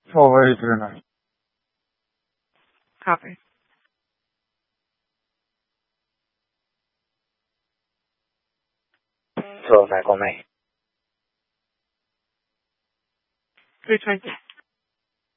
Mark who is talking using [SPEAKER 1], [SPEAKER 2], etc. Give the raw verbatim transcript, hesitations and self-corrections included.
[SPEAKER 1] twelve eighty-three nine.
[SPEAKER 2] Copy.
[SPEAKER 3] twelve nine, call me.
[SPEAKER 2] three twenty.